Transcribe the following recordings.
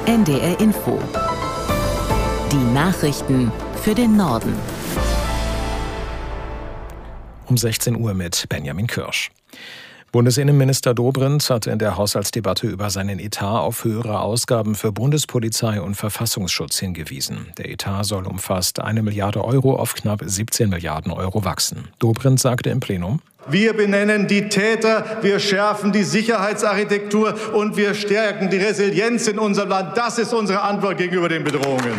NDR Info. Die Nachrichten für den Norden. Um 16 Uhr mit Benjamin Kirsch. Bundesinnenminister Dobrindt hat in der Haushaltsdebatte über seinen Etat auf höhere Ausgaben für Bundespolizei und Verfassungsschutz hingewiesen. Der Etat soll um fast 1 Milliarde Euro auf knapp 17 Milliarden Euro wachsen. Dobrindt sagte im Plenum: Wir benennen die Täter, wir schärfen die Sicherheitsarchitektur und wir stärken die Resilienz in unserem Land. Das ist unsere Antwort gegenüber den Bedrohungen.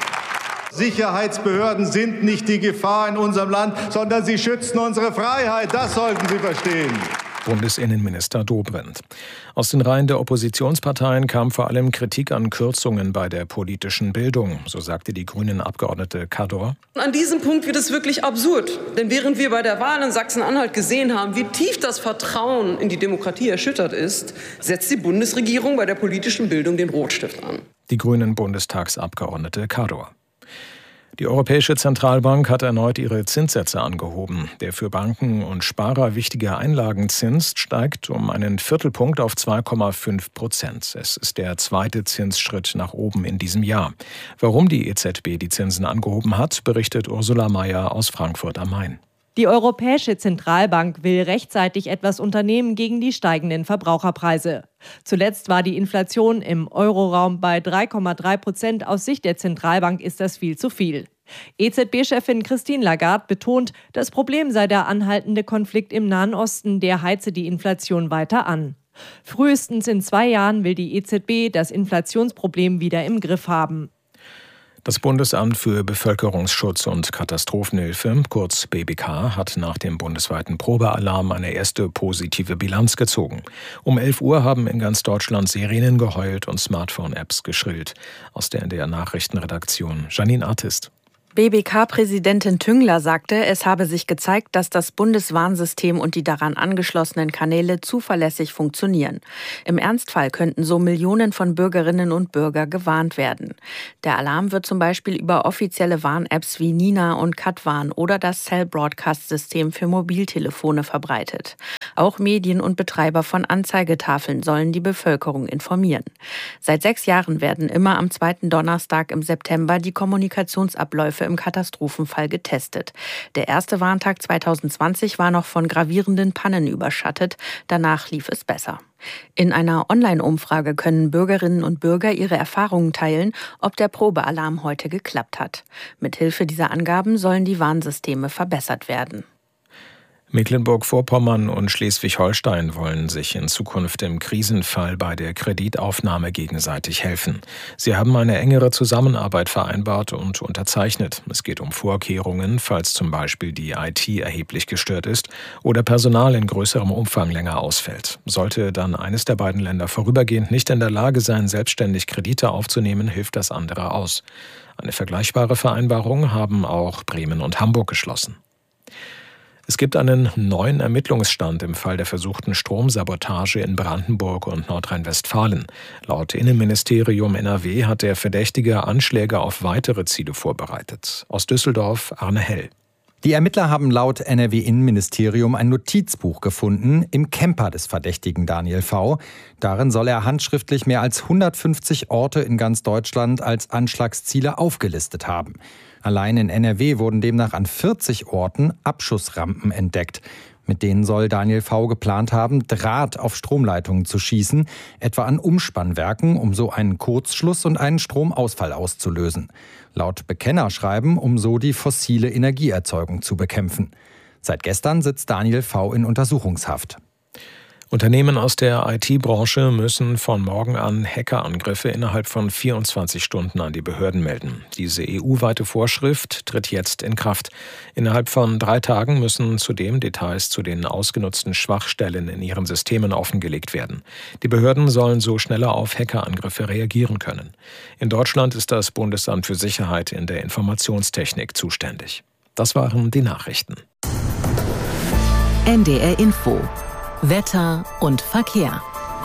Sicherheitsbehörden sind nicht die Gefahr in unserem Land, sondern sie schützen unsere Freiheit. Das sollten Sie verstehen. Bundesinnenminister Dobrindt. Aus den Reihen der Oppositionsparteien kam vor allem Kritik an Kürzungen bei der politischen Bildung, so sagte die Grünen-Abgeordnete Kador. An diesem Punkt wird es wirklich absurd, denn während wir bei der Wahl in Sachsen-Anhalt gesehen haben, wie tief das Vertrauen in die Demokratie erschüttert ist, setzt die Bundesregierung bei der politischen Bildung den Rotstift an. Die Grünen-Bundestagsabgeordnete Kador. Die Europäische Zentralbank hat erneut ihre Zinssätze angehoben. Der für Banken und Sparer wichtige Einlagenzins steigt um einen Viertelpunkt auf 2,5%. Es ist der zweite Zinsschritt nach oben in diesem Jahr. Warum die EZB die Zinsen angehoben hat, berichtet Ursula Mayer aus Frankfurt am Main. Die Europäische Zentralbank will rechtzeitig etwas unternehmen gegen die steigenden Verbraucherpreise. Zuletzt war die Inflation im Euroraum bei 3,3%. Aus Sicht der Zentralbank ist das viel zu viel. EZB-Chefin Christine Lagarde betont, das Problem sei der anhaltende Konflikt im Nahen Osten, der heize die Inflation weiter an. Frühestens in 2 Jahren will die EZB das Inflationsproblem wieder im Griff haben. Das Bundesamt für Bevölkerungsschutz und Katastrophenhilfe, kurz BBK, hat nach dem bundesweiten Probealarm eine erste positive Bilanz gezogen. Um 11 Uhr haben in ganz Deutschland Sirenen geheult und Smartphone-Apps geschrillt. Aus der NDR Nachrichtenredaktion Janine Artist. BBK-Präsidentin Tüngler sagte, es habe sich gezeigt, dass das Bundeswarnsystem und die daran angeschlossenen Kanäle zuverlässig funktionieren. Im Ernstfall könnten so Millionen von Bürgerinnen und Bürgern gewarnt werden. Der Alarm wird zum Beispiel über offizielle Warn-Apps wie Nina und Katwarn oder das Cell-Broadcast-System für Mobiltelefone verbreitet. Auch Medien und Betreiber von Anzeigetafeln sollen die Bevölkerung informieren. Seit 6 Jahren werden immer am 2. Donnerstag im September die Kommunikationsabläufe im Katastrophenfall getestet. Der erste Warntag 2020 war noch von gravierenden Pannen überschattet. Danach lief es besser. In einer Online-Umfrage können Bürgerinnen und Bürger ihre Erfahrungen teilen, ob der Probealarm heute geklappt hat. Mithilfe dieser Angaben sollen die Warnsysteme verbessert werden. Mecklenburg-Vorpommern und Schleswig-Holstein wollen sich in Zukunft im Krisenfall bei der Kreditaufnahme gegenseitig helfen. Sie haben eine engere Zusammenarbeit vereinbart und unterzeichnet. Es geht um Vorkehrungen, falls zum Beispiel die IT erheblich gestört ist oder Personal in größerem Umfang länger ausfällt. Sollte dann eines der beiden Länder vorübergehend nicht in der Lage sein, selbstständig Kredite aufzunehmen, hilft das andere aus. Eine vergleichbare Vereinbarung haben auch Bremen und Hamburg geschlossen. Es gibt einen neuen Ermittlungsstand im Fall der versuchten Stromsabotage in Brandenburg und Nordrhein-Westfalen. Laut Innenministerium NRW hat der Verdächtige Anschläge auf weitere Ziele vorbereitet. Aus Düsseldorf Arne Hell. Die Ermittler haben laut NRW-Innenministerium ein Notizbuch gefunden im Camper des Verdächtigen Daniel V. Darin soll er handschriftlich mehr als 150 Orte in ganz Deutschland als Anschlagsziele aufgelistet haben. Allein in NRW wurden demnach an 40 Orten Abschussrampen entdeckt. Mit denen soll Daniel V. geplant haben, Draht auf Stromleitungen zu schießen, etwa an Umspannwerken, um so einen Kurzschluss und einen Stromausfall auszulösen. Laut Bekennerschreiben, um so die fossile Energieerzeugung zu bekämpfen. Seit gestern sitzt Daniel V. in Untersuchungshaft. Unternehmen aus der IT-Branche müssen von morgen an Hackerangriffe innerhalb von 24 Stunden an die Behörden melden. Diese EU-weite Vorschrift tritt jetzt in Kraft. Innerhalb von 3 Tagen müssen zudem Details zu den ausgenutzten Schwachstellen in ihren Systemen offengelegt werden. Die Behörden sollen so schneller auf Hackerangriffe reagieren können. In Deutschland ist das Bundesamt für Sicherheit in der Informationstechnik zuständig. Das waren die Nachrichten. NDR Info. Wetter und Verkehr.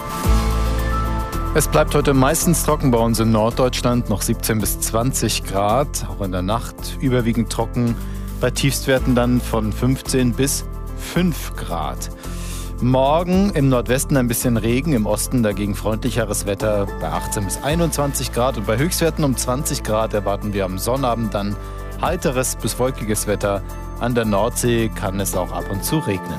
Es bleibt heute meistens trocken bei uns in Norddeutschland, noch 17 bis 20 Grad, auch in der Nacht überwiegend trocken, bei Tiefstwerten dann von 15 bis 5 Grad. Morgen im Nordwesten ein bisschen Regen, im Osten dagegen freundlicheres Wetter bei 18 bis 21 Grad und bei Höchstwerten um 20 Grad erwarten wir am Sonnabend dann heiteres bis wolkiges Wetter. An der Nordsee kann es auch ab und zu regnen.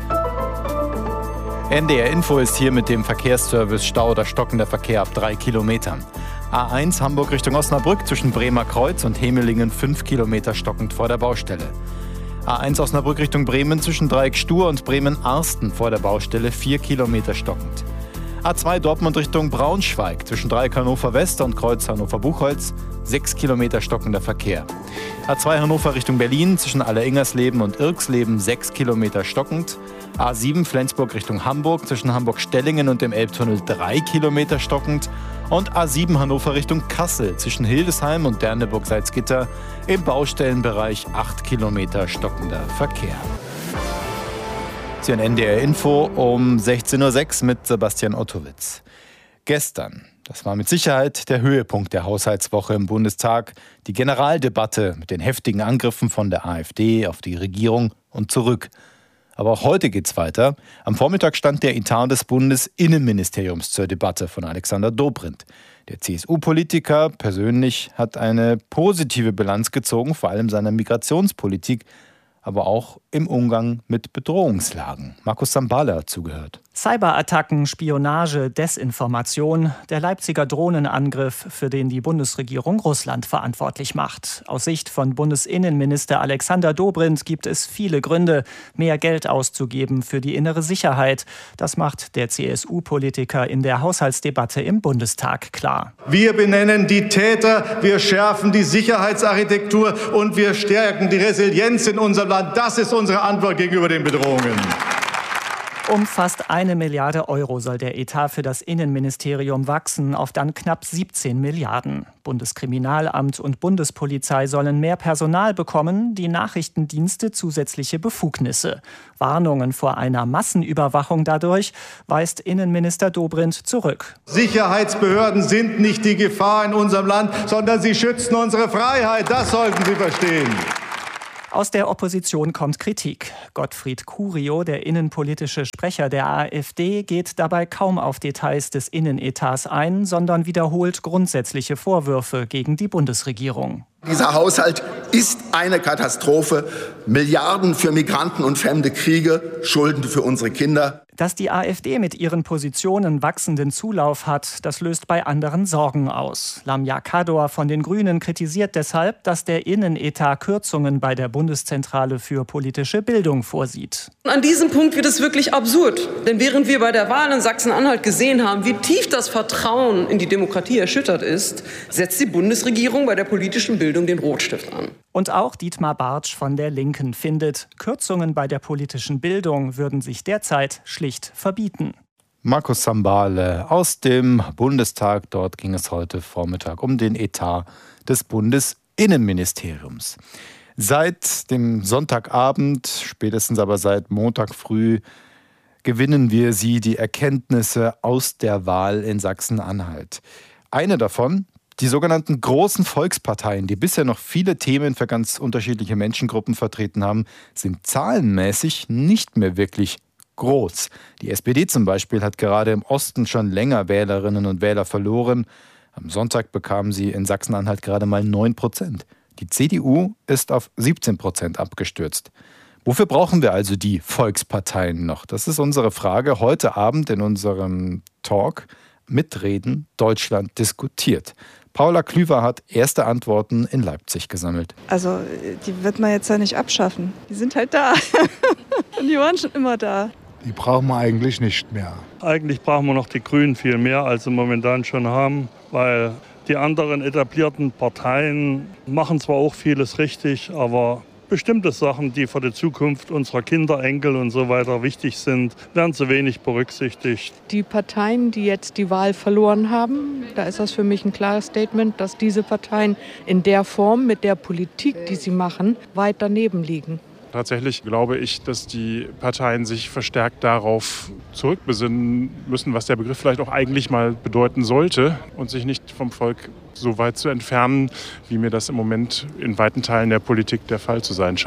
NDR Info ist hier mit dem Verkehrsservice Stau oder stockender Verkehr ab 3 Kilometern. A1 Hamburg Richtung Osnabrück zwischen Bremer Kreuz und Hemelingen 5 Kilometer stockend vor der Baustelle. A1 Osnabrück Richtung Bremen zwischen Dreieck Stur und Bremen-Arsten vor der Baustelle 4 Kilometer stockend. A2 Dortmund Richtung Braunschweig zwischen Dreieck Hannover West und Kreuz Hannover-Buchholz 6 Kilometer stockender Verkehr. A2 Hannover Richtung Berlin zwischen Alleringersleben und Irksleben 6 Kilometer stockend. A7 Flensburg Richtung Hamburg zwischen Hamburg-Stellingen und dem Elbtunnel 3 Kilometer stockend. Und A7 Hannover Richtung Kassel zwischen Hildesheim und Derneburg-Salzgitter im Baustellenbereich 8 Kilometer stockender Verkehr. Sie hören NDR Info um 16.06 Uhr mit Sebastian Ottowitz. Gestern, das war mit Sicherheit der Höhepunkt der Haushaltswoche im Bundestag, die Generaldebatte mit den heftigen Angriffen von der AfD auf die Regierung und zurück. Aber auch heute geht's weiter. Am Vormittag stand der Etat des Bundesinnenministeriums zur Debatte von Alexander Dobrindt. Der CSU-Politiker persönlich hat eine positive Bilanz gezogen, vor allem seiner Migrationspolitik, aber auch im Umgang mit Bedrohungslagen. Markus Sambale hat zugehört. Cyberattacken, Spionage, Desinformation, der Leipziger Drohnenangriff, für den die Bundesregierung Russland verantwortlich macht. Aus Sicht von Bundesinnenminister Alexander Dobrindt gibt es viele Gründe, mehr Geld auszugeben für die innere Sicherheit. Das macht der CSU-Politiker in der Haushaltsdebatte im Bundestag klar. Wir benennen die Täter, wir schärfen die Sicherheitsarchitektur und wir stärken die Resilienz in unserem Land. Das ist unsere Antwort gegenüber den Bedrohungen. Um fast 1 Milliarde Euro soll der Etat für das Innenministerium wachsen auf dann knapp 17 Milliarden. Bundeskriminalamt und Bundespolizei sollen mehr Personal bekommen, die Nachrichtendienste zusätzliche Befugnisse. Warnungen vor einer Massenüberwachung dadurch weist Innenminister Dobrindt zurück. Sicherheitsbehörden sind nicht die Gefahr in unserem Land, sondern sie schützen unsere Freiheit. Das sollten Sie verstehen. Aus der Opposition kommt Kritik. Gottfried Curio, der innenpolitische Sprecher der AfD, geht dabei kaum auf Details des Innenetats ein, sondern wiederholt grundsätzliche Vorwürfe gegen die Bundesregierung. Dieser Haushalt ist eine Katastrophe. Milliarden für Migranten und fremde Kriege, Schulden für unsere Kinder. Dass die AfD mit ihren Positionen wachsenden Zulauf hat, das löst bei anderen Sorgen aus. Lamia Kador von den Grünen kritisiert deshalb, dass der Innenetat Kürzungen bei der Bundeszentrale für politische Bildung vorsieht. An diesem Punkt wird es wirklich absurd. Denn während wir bei der Wahl in Sachsen-Anhalt gesehen haben, wie tief das Vertrauen in die Demokratie erschüttert ist, setzt die Bundesregierung bei der politischen Bildung den Rotstift an. Und auch Dietmar Bartsch von der Linken findet, Kürzungen bei der politischen Bildung würden sich derzeit schlicht verbieten. Markus Sambale aus dem Bundestag. Dort ging es heute Vormittag um den Etat des Bundesinnenministeriums. Seit dem Sonntagabend, spätestens aber seit Montag früh, gewinnen wir die Erkenntnisse aus der Wahl in Sachsen-Anhalt. Eine davon, die sogenannten großen Volksparteien, die bisher noch viele Themen für ganz unterschiedliche Menschengruppen vertreten haben, sind zahlenmäßig nicht mehr wirklich groß. Die SPD zum Beispiel hat gerade im Osten schon länger Wählerinnen und Wähler verloren. Am Sonntag bekamen sie in Sachsen-Anhalt gerade mal 9%. Die CDU ist auf 17% abgestürzt. Wofür brauchen wir also die Volksparteien noch? Das ist unsere Frage heute Abend in unserem Talk Mitreden Deutschland diskutiert. Paula Klüver hat erste Antworten in Leipzig gesammelt. Also die wird man jetzt ja nicht abschaffen. Die sind halt da. Und die waren schon immer da. Die brauchen wir eigentlich nicht mehr. Eigentlich brauchen wir noch die Grünen viel mehr, als sie momentan schon haben. Weil die anderen etablierten Parteien machen zwar auch vieles richtig, aber bestimmte Sachen, die für die Zukunft unserer Kinder, Enkel und so weiter wichtig sind, werden zu wenig berücksichtigt. Die Parteien, die jetzt die Wahl verloren haben, da ist das für mich ein klares Statement, dass diese Parteien in der Form, mit der Politik, die sie machen, weit daneben liegen. Tatsächlich glaube ich, dass die Parteien sich verstärkt darauf zurückbesinnen müssen, was der Begriff vielleicht auch eigentlich mal bedeuten sollte und sich nicht vom Volk so weit zu entfernen, wie mir das im Moment in weiten Teilen der Politik der Fall zu sein scheint.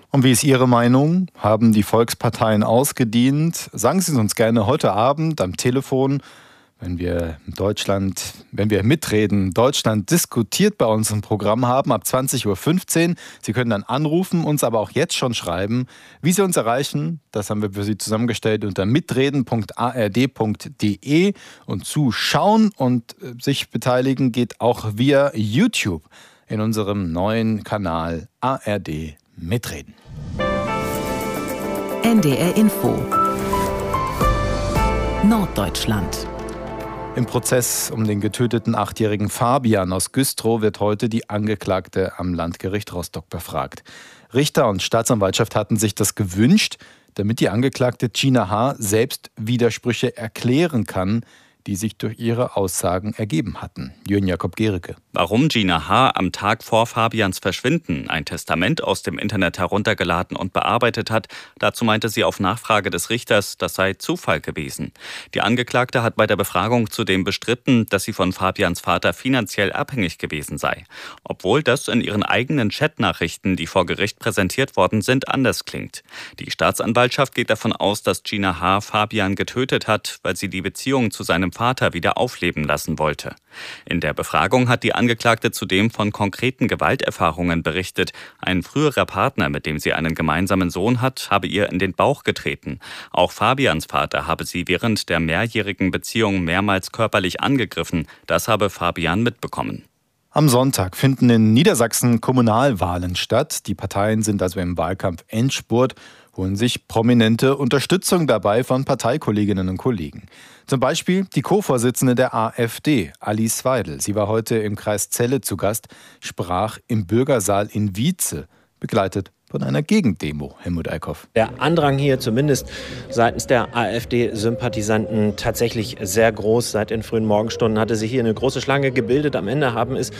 Und wie ist Ihre Meinung? Haben die Volksparteien ausgedient? Sagen Sie es uns gerne heute Abend am Telefon, wenn wir mitreden, Deutschland diskutiert bei uns im Programm haben, ab 20.15 Uhr. Sie können dann anrufen, uns aber auch jetzt schon schreiben. Wie Sie uns erreichen, das haben wir für Sie zusammengestellt unter mitreden.ard.de. Und zuschauen und sich beteiligen geht auch via YouTube in unserem neuen Kanal ARD Mitreden. NDR Info Norddeutschland. Im Prozess um den getöteten 8-jährigen Fabian aus Güstrow wird heute die Angeklagte am Landgericht Rostock befragt. Richter und Staatsanwaltschaft hatten sich das gewünscht, damit die Angeklagte Gina H. selbst Widersprüche erklären kann, die sich durch ihre Aussagen ergeben hatten. Jürgen Jakob Gericke. Warum Gina H. am Tag vor Fabians Verschwinden ein Testament aus dem Internet heruntergeladen und bearbeitet hat, dazu meinte sie auf Nachfrage des Richters, das sei Zufall gewesen. Die Angeklagte hat bei der Befragung zudem bestritten, dass sie von Fabians Vater finanziell abhängig gewesen sei. Obwohl das in ihren eigenen Chatnachrichten, die vor Gericht präsentiert worden sind, anders klingt. Die Staatsanwaltschaft geht davon aus, dass Gina H. Fabian getötet hat, weil sie die Beziehung zu seinem Vater wieder aufleben lassen wollte. In der Befragung hat die Angeklagte zudem von konkreten Gewalterfahrungen berichtet. Ein früherer Partner, mit dem sie einen gemeinsamen Sohn hat, habe ihr in den Bauch getreten. Auch Fabians Vater habe sie während der mehrjährigen Beziehung mehrmals körperlich angegriffen. Das habe Fabian mitbekommen. Am Sonntag finden in Niedersachsen Kommunalwahlen statt. Die Parteien sind also im Wahlkampf-Endspurt, holen sich prominente Unterstützung dabei von Parteikolleginnen und Kollegen. Zum Beispiel die Co-Vorsitzende der AfD, Alice Weidel. Sie war heute im Kreis Celle zu Gast, sprach im Bürgersaal in Wietze, begleitet von einer Gegendemo, Helmut Eickhoff. Der Andrang hier zumindest seitens der AfD-Sympathisanten tatsächlich sehr groß. Seit den frühen Morgenstunden hatte sich hier eine große Schlange gebildet. Am Ende haben es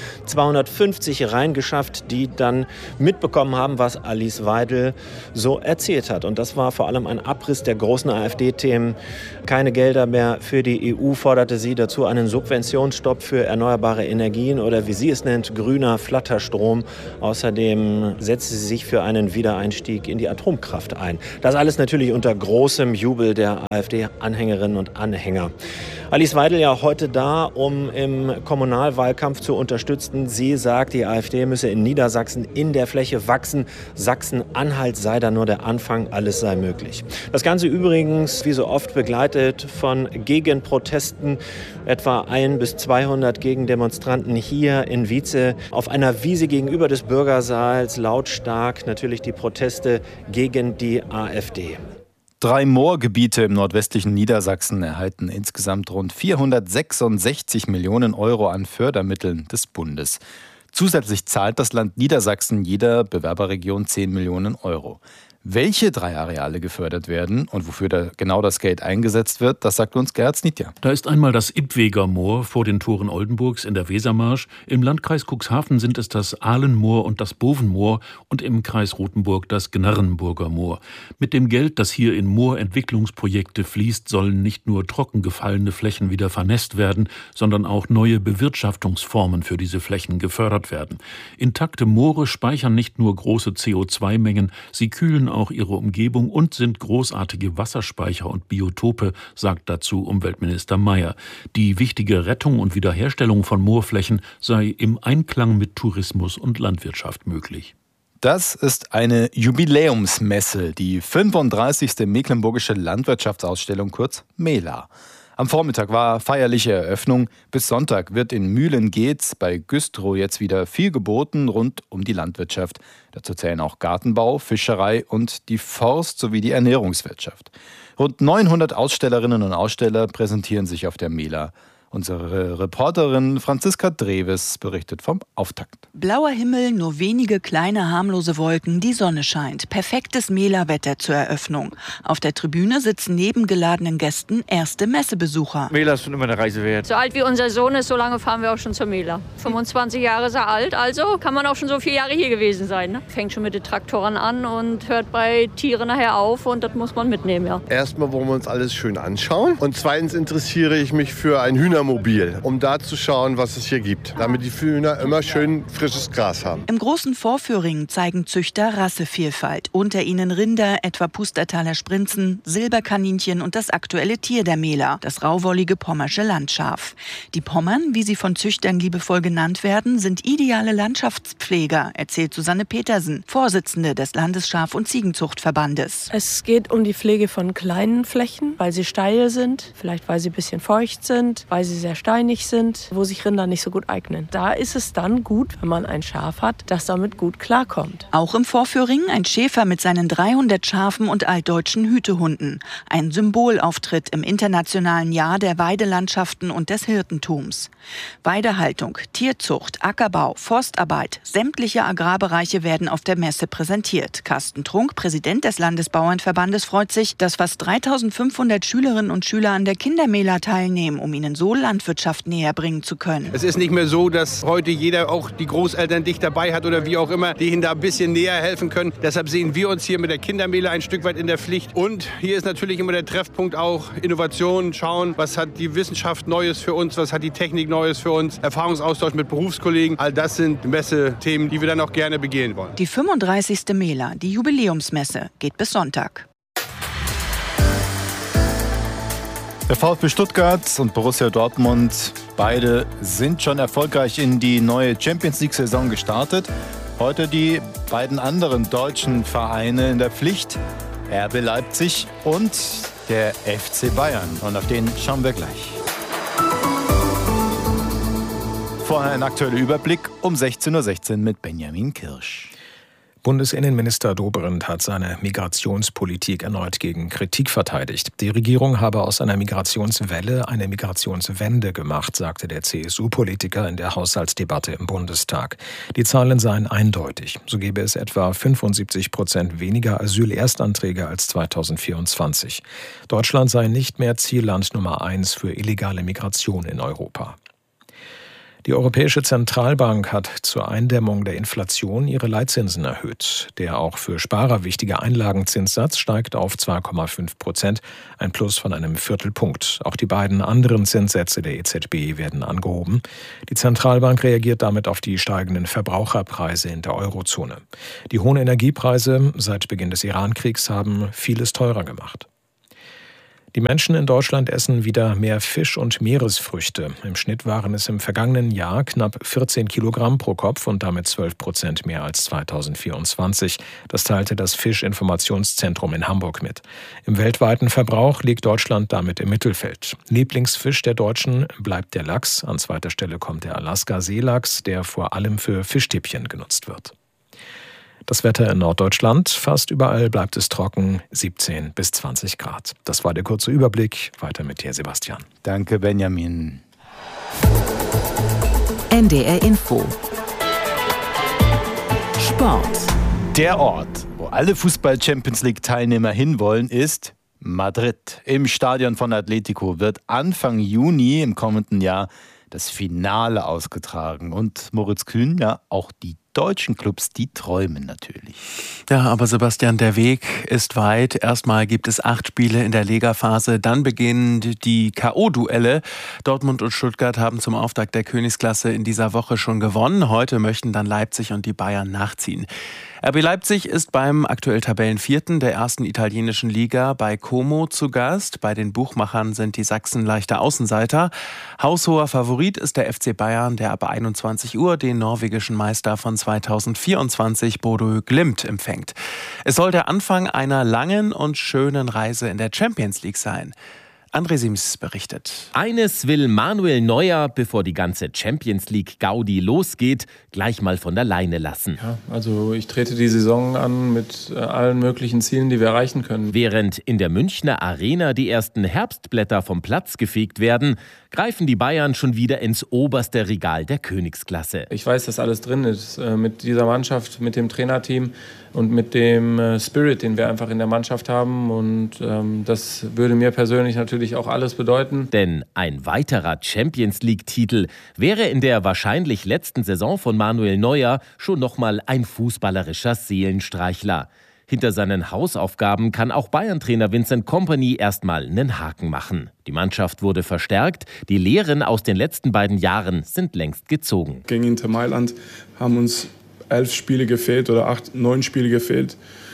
250 reingeschafft, die dann mitbekommen haben, was Alice Weidel so erzählt hat. Und das war vor allem ein Abriss der großen AfD-Themen. Keine Gelder mehr für die EU forderte sie, dazu einen Subventionsstopp für erneuerbare Energien oder wie sie es nennt, grüner Flatterstrom. Außerdem setzte sie sich für einen Wiedereinstieg in die Atomkraft ein. Das alles natürlich unter großem Jubel der AfD-Anhängerinnen und Anhänger. Alice Weidel ja heute da, um im Kommunalwahlkampf zu unterstützen. Sie sagt, die AfD müsse in Niedersachsen in der Fläche wachsen. Sachsen-Anhalt sei da nur der Anfang, alles sei möglich. Das Ganze übrigens, wie so oft, begleitet von Gegenprotesten. Etwa 100 bis 200 Gegendemonstranten hier in Wietze auf einer Wiese gegenüber des Bürgersaals, lautstark natürlich die Proteste gegen die AfD. 3 Moorgebiete im nordwestlichen Niedersachsen erhalten insgesamt rund 466 Millionen Euro an Fördermitteln des Bundes. Zusätzlich zahlt das Land Niedersachsen jeder Bewerberregion 10 Millionen Euro. Welche 3 Areale gefördert werden und wofür da genau das Geld eingesetzt wird, das sagt uns Gerhard Snitja. Da ist einmal das Ippweger Moor vor den Toren Oldenburgs in der Wesermarsch. Im Landkreis Cuxhaven sind es das Ahlenmoor und das Bovenmoor und im Kreis Rothenburg das Gnarrenburger Moor. Mit dem Geld, das hier in Moorentwicklungsprojekte fließt, sollen nicht nur trocken gefallene Flächen wieder vernässt werden, sondern auch neue Bewirtschaftungsformen für diese Flächen gefördert werden. Intakte Moore speichern nicht nur große CO2-Mengen, sie kühlen auch ihre Umgebung und sind großartige Wasserspeicher und Biotope, sagt dazu Umweltminister Mayer. Die wichtige Rettung und Wiederherstellung von Moorflächen sei im Einklang mit Tourismus und Landwirtschaft möglich. Das ist eine Jubiläumsmesse, die 35. Mecklenburgische Landwirtschaftsausstellung, kurz MELA. Am Vormittag war feierliche Eröffnung. Bis Sonntag wird in Mühlengeetz bei Güstrow jetzt wieder viel geboten rund um die Landwirtschaft. Dazu zählen auch Gartenbau, Fischerei und die Forst- sowie die Ernährungswirtschaft. Rund 900 Ausstellerinnen und Aussteller präsentieren sich auf der MELA. Unsere Reporterin Franziska Dreves berichtet vom Auftakt. Blauer Himmel, nur wenige kleine harmlose Wolken, die Sonne scheint. Perfektes MELA-Wetter zur Eröffnung. Auf der Tribüne sitzen neben geladenen Gästen erste Messebesucher. MELA ist schon immer eine Reise wert. So alt wie unser Sohn ist, so lange fahren wir auch schon zur MELA. 25 Jahre ist er alt, also kann man auch schon so 4 Jahre hier gewesen sein. Ne? Fängt schon mit den Traktoren an und hört bei Tieren nachher auf und das muss man mitnehmen, ja. Erstmal wollen wir uns alles schön anschauen und zweitens interessiere ich mich für ein Hühnerstall Hühnermobil, um da zu schauen, was es hier gibt, damit die Hühner immer schön frisches Gras haben. Im großen Vorführing zeigen Züchter Rassevielfalt. Unter ihnen Rinder, etwa Pustertaler Sprinzen, Silberkaninchen und das aktuelle Tier der Mähler, das rauwollige pommersche Landschaf. Die Pommern, wie sie von Züchtern liebevoll genannt werden, sind ideale Landschaftspfleger, erzählt Susanne Petersen, Vorsitzende des Landesschaf- und Ziegenzuchtverbandes. Es geht um die Pflege von kleinen Flächen, weil sie steil sind, vielleicht weil sie ein bisschen feucht sind, weil sie sehr steinig sind, wo sich Rinder nicht so gut eignen. Da ist es dann gut, wenn man ein Schaf hat, das damit gut klarkommt. Auch im Vorführing ein Schäfer mit seinen 300 Schafen und altdeutschen Hütehunden. Ein Symbolauftritt im internationalen Jahr der Weidelandschaften und des Hirtentums. Weidehaltung, Tierzucht, Ackerbau, Forstarbeit, sämtliche Agrarbereiche werden auf der Messe präsentiert. Carsten Trunk, Präsident des Landesbauernverbandes, freut sich, dass fast 3500 Schülerinnen und Schüler an der Kindermähler teilnehmen, um ihnen so Landwirtschaft näher bringen zu können. Es ist nicht mehr so, dass heute jeder, auch die Großeltern, dicht dabei hat oder wie auch immer, die ihnen da ein bisschen näher helfen können. Deshalb sehen wir uns hier mit der Kindermähle ein Stück weit in der Pflicht. Und hier ist natürlich immer der Treffpunkt auch Innovation, schauen, was hat die Wissenschaft Neues für uns, was hat die Technik Neues für uns, Erfahrungsaustausch mit Berufskollegen. All das sind Messethemen, die wir dann auch gerne begehen wollen. Die 35. Mähler, die Jubiläumsmesse, geht bis Sonntag. Der VfB Stuttgart und Borussia Dortmund, beide sind schon erfolgreich in die neue Champions-League-Saison gestartet. Heute die beiden anderen deutschen Vereine in der Pflicht, RB Leipzig und der FC Bayern. Und auf den schauen wir gleich. Vorher ein aktueller Überblick um 16:16 Uhr mit Benjamin Kirsch. Bundesinnenminister Dobrindt hat seine Migrationspolitik erneut gegen Kritik verteidigt. Die Regierung habe aus einer Migrationswelle eine Migrationswende gemacht, sagte der CSU-Politiker in der Haushaltsdebatte im Bundestag. Die Zahlen seien eindeutig. So gebe es etwa 75% weniger Asylerstanträge als 2024. Deutschland sei nicht mehr Zielland Nummer 1 für illegale Migration in Europa. Die Europäische Zentralbank hat zur Eindämmung der Inflation ihre Leitzinsen erhöht. Der auch für Sparer wichtige Einlagenzinssatz steigt auf 2,5%, ein Plus von einem Viertelpunkt. Auch die beiden anderen Zinssätze der EZB werden angehoben. Die Zentralbank reagiert damit auf die steigenden Verbraucherpreise in der Eurozone. Die hohen Energiepreise seit Beginn des Iran-Kriegs haben vieles teurer gemacht. Die Menschen in Deutschland essen wieder mehr Fisch und Meeresfrüchte. Im Schnitt waren es im vergangenen Jahr knapp 14 Kilogramm pro Kopf und damit 12% mehr als 2024. Das teilte das Fischinformationszentrum in Hamburg mit. Im weltweiten Verbrauch liegt Deutschland damit im Mittelfeld. Lieblingsfisch der Deutschen bleibt der Lachs. An zweiter Stelle kommt der Alaska-Seelachs, der vor allem für Fischstäbchen genutzt wird. Das Wetter in Norddeutschland, fast überall bleibt es trocken, 17 bis 20 Grad. Das war der kurze Überblick. Weiter mit dir, Sebastian. Danke, Benjamin. NDR Info. Sport. Der Ort, wo alle Fußball-Champions-League-Teilnehmer hinwollen, ist Madrid. Im Stadion von Atletico wird Anfang Juni im kommenden Jahr das Finale ausgetragen. Und Moritz Kühn, ja, auch die deutschen Clubs, die träumen natürlich. Ja, aber Sebastian, der Weg ist weit. Erstmal gibt es 8 Spiele in der Ligaphase, dann beginnen die K.O.-Duelle. Dortmund und Stuttgart haben zum Auftakt der Königsklasse in dieser Woche schon gewonnen. Heute möchten dann Leipzig und die Bayern nachziehen. RB Leipzig ist beim aktuell Tabellenvierten der ersten italienischen Liga bei Como zu Gast. Bei den Buchmachern sind die Sachsen leichte Außenseiter. Haushoher Favorit ist der FC Bayern, der ab 21 Uhr den norwegischen Meister von 2024 Bodø Glimt empfängt. Es soll der Anfang einer langen und schönen Reise in der Champions League sein. André Sims berichtet. Eines will Manuel Neuer, bevor die ganze Champions League Gaudi losgeht, gleich mal von der Leine lassen. Ja, also ich trete die Saison an mit allen möglichen Zielen, die wir erreichen können. Während in der Münchner Arena die ersten Herbstblätter vom Platz gefegt werden, greifen die Bayern schon wieder ins oberste Regal der Königsklasse. Ich weiß, dass alles drin ist. Mit dieser Mannschaft, mit dem Trainerteam und mit dem Spirit, den wir einfach in der Mannschaft haben. Und das würde mir persönlich natürlich auch alles bedeuten. Denn ein weiterer Champions-League-Titel wäre in der wahrscheinlich letzten Saison von Manuel Neuer schon nochmal ein fußballerischer Seelenstreichler. Hinter seinen Hausaufgaben kann auch Bayern-Trainer Vincent Kompany erstmal einen Haken machen. Die Mannschaft wurde verstärkt, die Lehren aus den letzten beiden Jahren sind längst gezogen. Gegen Inter Mailand haben uns 11 Spiele gefehlt oder 9 Spiele gefehlt.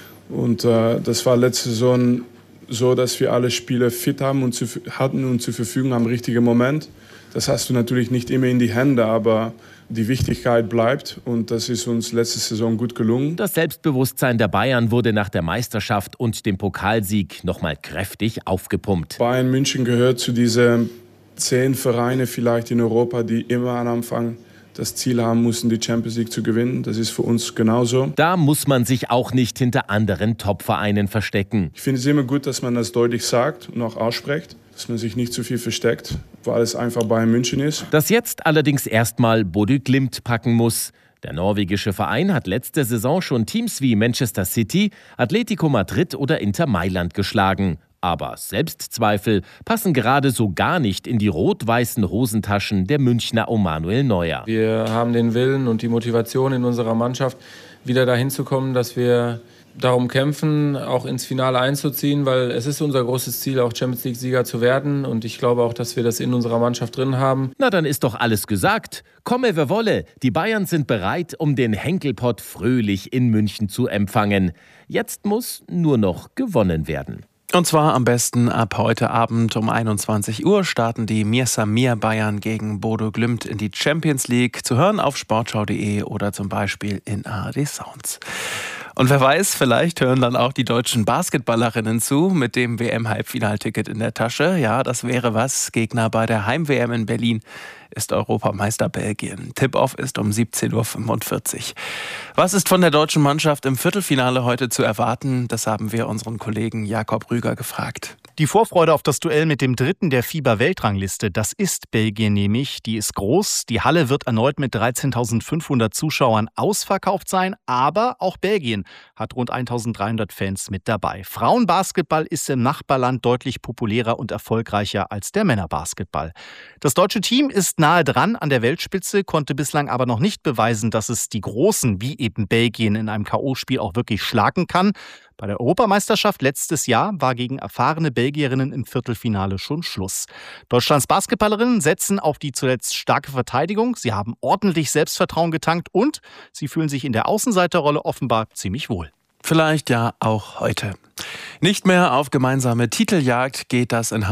Und das war letzte Saison so, dass wir alle Spieler fit hatten und zur Verfügung am richtigen Moment. Das hast du natürlich nicht immer in die Hände, aber die Wichtigkeit bleibt und das ist uns letzte Saison gut gelungen. Das Selbstbewusstsein der Bayern wurde nach der Meisterschaft und dem Pokalsieg nochmal kräftig aufgepumpt. Bayern München gehört zu diesen 10 Vereine vielleicht in Europa, die immer am Anfang das Ziel haben mussten, die Champions League zu gewinnen. Das ist für uns genauso. Da muss man sich auch nicht hinter anderen Top-Vereinen verstecken. Ich finde es immer gut, dass man das deutlich sagt und auch ausspricht, dass man sich nicht zu viel versteckt, weil es einfach Bayern München ist. Dass jetzt allerdings erstmal Bodø Glimt packen muss. Der norwegische Verein hat letzte Saison schon Teams wie Manchester City, Atletico Madrid oder Inter Mailand geschlagen. Aber Selbstzweifel passen gerade so gar nicht in die rot-weißen Hosentaschen der Münchner Manuel Neuer. Wir haben den Willen und die Motivation in unserer Mannschaft, wieder dahin zu kommen, dass wir darum kämpfen, auch ins Finale einzuziehen, weil es ist unser großes Ziel, auch Champions-League-Sieger zu werden. Und ich glaube auch, dass wir das in unserer Mannschaft drin haben. Na, dann ist doch alles gesagt. Komme, wer wolle. Die Bayern sind bereit, um den Henkelpott fröhlich in München zu empfangen. Jetzt muss nur noch gewonnen werden. Und zwar am besten ab heute Abend um 21 Uhr starten die Mir Samir Bayern gegen Bodø Glimt in die Champions League. Zu hören auf sportschau.de oder zum Beispiel in ARD Sounds. Und wer weiß, vielleicht hören dann auch die deutschen Basketballerinnen zu mit dem WM-Halbfinalticket in der Tasche. Ja, das wäre was. Gegner bei der Heim-WM in Berlin ist Europameister Belgien. Tip-Off ist um 17.45 Uhr. Was ist von der deutschen Mannschaft im Viertelfinale heute zu erwarten? Das haben wir unseren Kollegen Jakob Rüger gefragt. Die Vorfreude auf das Duell mit dem Dritten der FIBA-Weltrangliste, das ist Belgien nämlich. Die ist groß. Die Halle wird erneut mit 13.500 Zuschauern ausverkauft sein. Aber auch Belgien hat rund 1.300 Fans mit dabei. Frauenbasketball ist im Nachbarland deutlich populärer und erfolgreicher als der Männerbasketball. Das deutsche Team ist nahe dran an der Weltspitze, konnte bislang aber noch nicht beweisen, dass es die Großen wie eben Belgien in einem K.O.-Spiel auch wirklich schlagen kann. Bei der Europameisterschaft letztes Jahr war gegen erfahrene Belgierinnen im Viertelfinale schon Schluss. Deutschlands Basketballerinnen setzen auf die zuletzt starke Verteidigung. Sie haben ordentlich Selbstvertrauen getankt und sie fühlen sich in der Außenseiterrolle offenbar ziemlich wohl. Vielleicht ja auch heute. Nicht mehr auf gemeinsame Titeljagd geht das in Hamburg.